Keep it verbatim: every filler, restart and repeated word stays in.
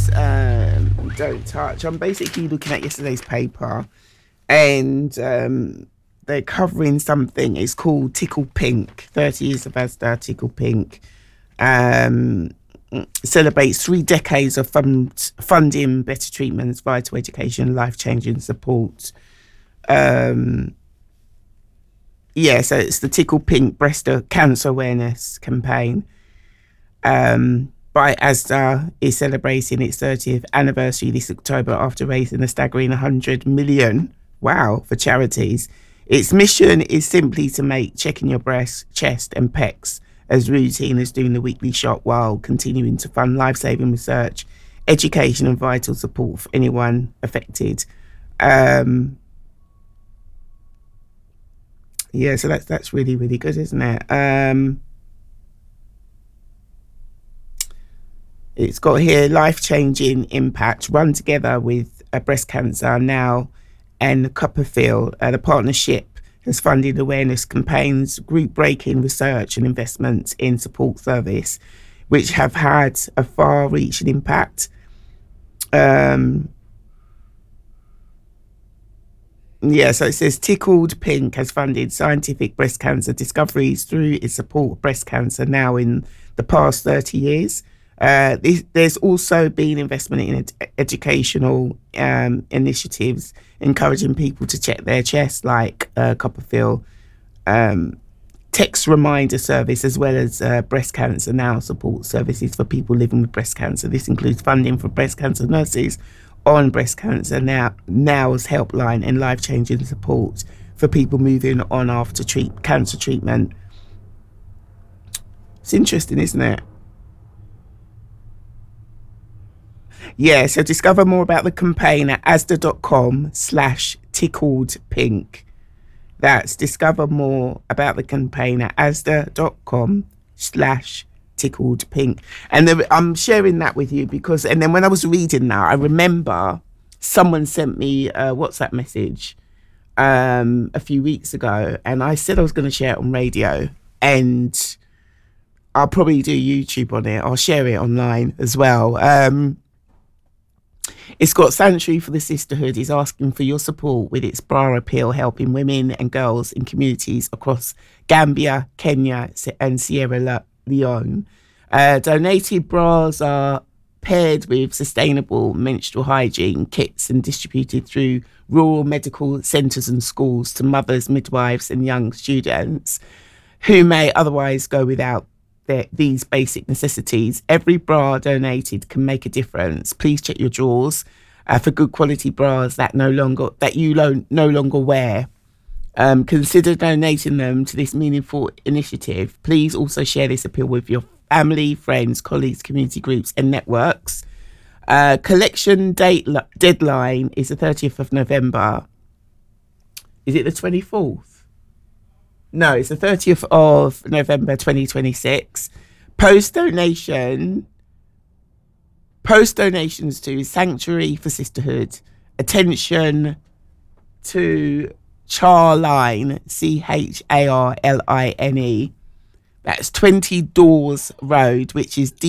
um, Don't Touch. I'm basically looking at yesterday's paper, and um, they're covering something. It's called Tickle Pink. thirty years of Asda. Tickle Pink um, celebrates three decades of fund, funding better treatments, vital education, life-changing support. Um, yeah, so it's the Tickle Pink Breast Cancer Awareness Campaign. Um, by Asda is celebrating its thirtieth anniversary this October after raising a staggering one hundred million, wow, for charities. Its mission is simply to make checking your breast, chest and pecs as routine as doing the weekly shot, while continuing to fund life-saving research, education and vital support for anyone affected. Um, yeah, so that's that's really, really good, isn't it? Um, It's got here life-changing impact, run together with uh, breast cancer now and Copperfield. Uh, the partnership has funded awareness campaigns, group-breaking research and investments in support service, which have had a far-reaching impact. Um, yeah, so it says Tickled Pink has funded scientific breast cancer discoveries through its support of breast cancer now in the past thirty years. Uh, this, there's also been investment in ed- educational um, initiatives encouraging people to check their chest, like uh, Copperfield um, text reminder service, as well as uh, breast cancer now support services for people living with breast cancer. This includes funding for breast cancer nurses on breast cancer now now's helpline and life-changing support for people moving on after treat cancer treatment. It's interesting, isn't it? Yeah, so discover more about the campaign at asda.com slash tickled pink. That's discover more about the campaign at asda.com slash tickled pink. And then I'm sharing that with you because, and then when I was reading that, I remember someone sent me a WhatsApp message um, a few weeks ago, and I said I was going to share it on radio, and I'll probably do YouTube on it. I'll share it online as well. Um, It's got Sanctuary for the Sisterhood is asking for your support with its bra appeal, helping women and girls in communities across Gambia, Kenya and Sierra Leone. Uh, donated bras are paired with sustainable menstrual hygiene kits and distributed through rural medical centres and schools to mothers, midwives and young students who may otherwise go without their, these basic necessities. Every bra donated can make a difference. Please check your drawers uh, for good quality bras that no longer that you lo- no longer wear. Um, consider donating them to this meaningful initiative. Please also share this appeal with your family, friends, colleagues, community groups and networks. Uh, collection date lo- deadline is the thirtieth of November. Is it the twenty-fourth? No, it's the thirtieth of November twenty twenty-six. Post donation, post donations to Sanctuary for Sisterhood. Attention to Charline, C H A R L I N E. That's twenty Dawes Road, which is D